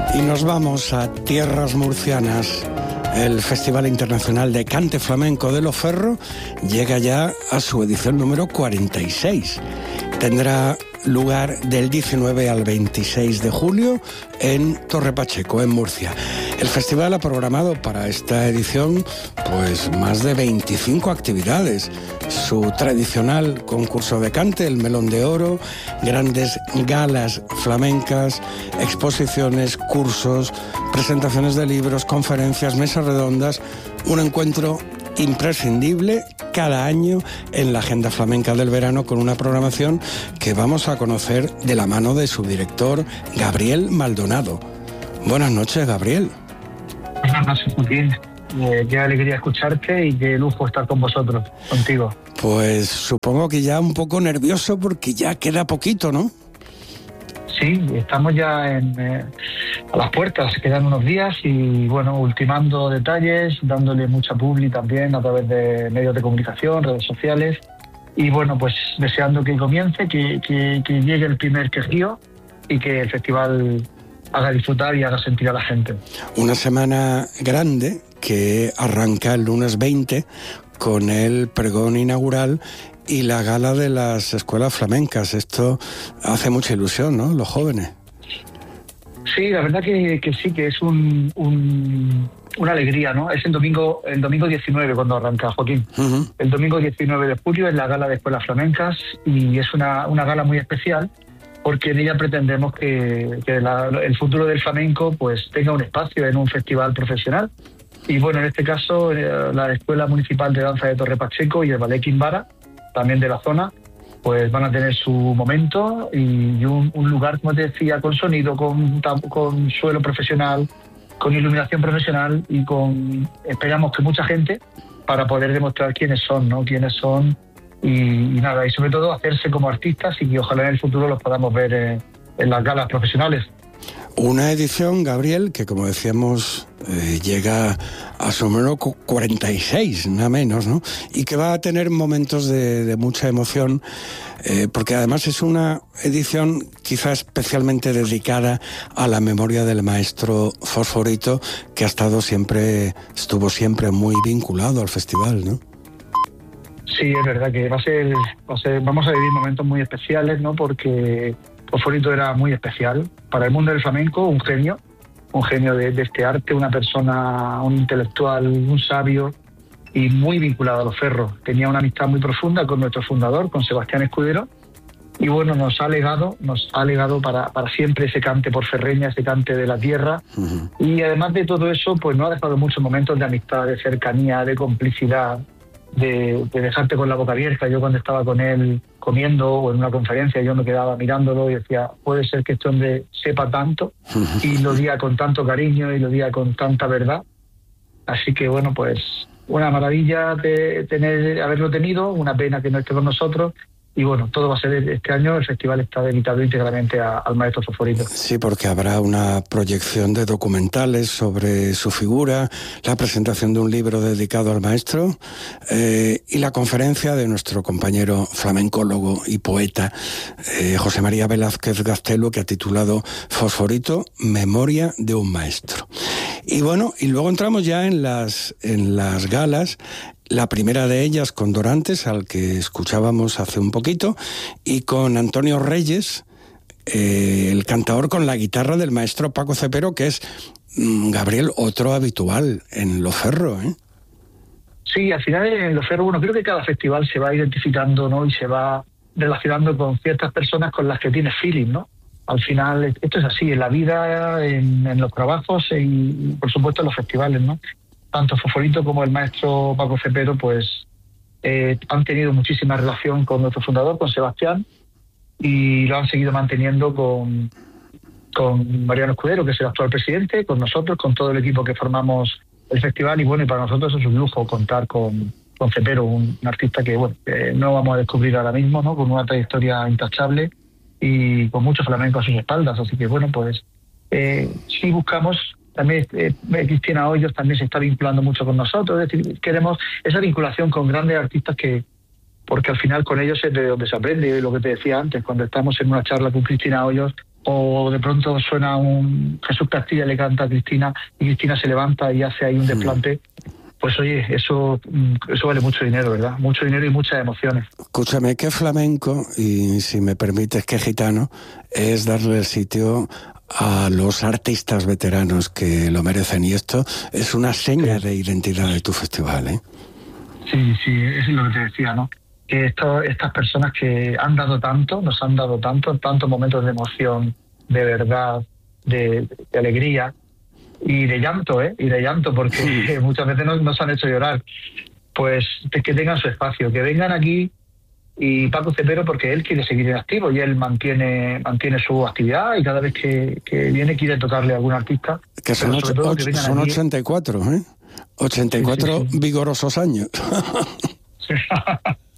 Y nos vamos a tierras murcianas. El Festival Internacional de Cante Flamenco de Loferro llega ya a su edición número 46. Tendrá lugar del 19 al 26 de julio en Torre Pacheco, en Murcia. El festival ha programado para esta edición pues más de 25 actividades. Su tradicional concurso de cante, el Melón de Oro, grandes galas flamencas, exposiciones, cursos, presentaciones de libros, conferencias, mesas redondas, un encuentro imprescindible cada año en la agenda flamenca del verano, con una programación que vamos a conocer de la mano de su director, Gabriel Maldonado. Buenas noches, Gabriel. Buenas noches, Joaquín. Qué alegría escucharte y qué lujo estar con vosotros, contigo. Pues supongo que ya un poco nervioso porque ya queda poquito, ¿no? Sí, estamos ya a las puertas, quedan unos días y bueno, ultimando detalles, dándole mucha publi también a través de medios de comunicación, redes sociales y bueno, pues deseando que comience, que llegue el primer quejío y que el festival haga disfrutar y haga sentir a la gente. Una semana grande que arranca el lunes 20 con el pregón inaugural y la gala de las escuelas flamencas. Esto hace mucha ilusión, ¿no? Los jóvenes. Sí, la verdad que sí, que es una alegría, ¿no? Es el domingo 19 cuando arranca, Joaquín. Uh-huh. El domingo 19 de julio es la gala de escuelas flamencas y es una gala muy especial porque en ella pretendemos que el futuro del flamenco pues tenga un espacio en un festival profesional. Y bueno, en este caso la Escuela Municipal de Danza de Torre Pacheco y el Ballet Quimbara, también de la zona, pues van a tener su momento y un lugar, como te decía, con sonido, con suelo profesional, con iluminación profesional y esperamos que mucha gente para poder demostrar quiénes son, ¿no? Quiénes son y nada, y sobre todo hacerse como artistas y que ojalá en el futuro los podamos ver en las galas profesionales. Una edición, Gabriel, que como decíamos llega a su número 46, nada menos, ¿no? Y que va a tener momentos de mucha emoción, porque además es una edición quizá especialmente dedicada a la memoria del maestro Fosforito, que estuvo siempre muy vinculado al festival, ¿no? Sí, es verdad que vamos a vivir momentos muy especiales, ¿no? Porque Fosforito era muy especial para el mundo del flamenco, un genio de este arte, una persona, un intelectual, un sabio y muy vinculado a los ferros. Tenía una amistad muy profunda con nuestro fundador, con Sebastián Escudero, y bueno, nos ha legado para siempre ese cante por ferreña, ese cante de la tierra. Uh-huh. Y además de todo eso, pues nos ha dejado muchos momentos de amistad, de cercanía, de complicidad, de dejarte con la boca abierta. Yo cuando estaba con él comiendo o en una conferencia, yo me quedaba mirándolo y decía, puede ser que este hombre sepa tanto y lo diga con tanto cariño y lo diga con tanta verdad. Así que bueno, pues una maravilla de haberlo tenido, una pena que no esté con nosotros. Y bueno, todo va a ser este año, el festival está dedicado íntegramente al maestro Fosforito. Sí, porque habrá una proyección de documentales sobre su figura, la presentación de un libro dedicado al maestro y la conferencia de nuestro compañero flamencólogo y poeta José María Velázquez Gastelo, que ha titulado Fosforito, Memoria de un maestro. Y bueno, y luego entramos ya en las galas. La primera de ellas con Dorantes, al que escuchábamos hace un poquito, y con Antonio Reyes, el cantador con la guitarra del maestro Paco Cepero, que es, Gabriel, otro habitual en Loferro, ¿eh? Sí, al final en Loferro, bueno, creo que cada festival se va identificando, ¿no? Y se va relacionando con ciertas personas con las que tiene feeling, ¿no? Al final, esto es así, en la vida, en los trabajos y, por supuesto, en los festivales, ¿no? Tanto Fosforito como el maestro Paco Cepero, pues han tenido muchísima relación con nuestro fundador, con Sebastián, y lo han seguido manteniendo con Mariano Escudero, que es el actual presidente, con nosotros, con todo el equipo que formamos el festival, y bueno, y para nosotros es un lujo contar con Cepero, un artista que, bueno, no vamos a descubrir ahora mismo, ¿no? Con una trayectoria intachable y con mucho flamenco a sus espaldas, así que bueno, pues sí buscamos. También Cristina Hoyos también se está vinculando mucho con nosotros, es decir, queremos esa vinculación con grandes artistas porque al final con ellos es de donde se aprende, lo que te decía antes, cuando estamos en una charla con Cristina Hoyos, o de pronto suena un Jesús Castilla le canta a Cristina y Cristina se levanta y hace ahí un desplante, pues oye, eso vale mucho dinero, ¿verdad? Mucho dinero y muchas emociones. Escúchame, que flamenco, y si me permites que gitano, es darle el sitio a los artistas veteranos que lo merecen, y esto es una seña de identidad de tu festival, ¿eh? Sí, eso es lo que te decía, ¿no? Que estas personas que han dado tanto, nos han dado tantos momentos de emoción, de verdad, de alegría y de llanto, porque muchas veces nos han hecho llorar. Pues que tengan su espacio, que vengan aquí. Y Paco Cepero, porque él quiere seguir en activo y él mantiene su actividad, y cada vez que viene quiere tocarle a algún artista. Que son 84, ¿eh? 84 vigorosos años.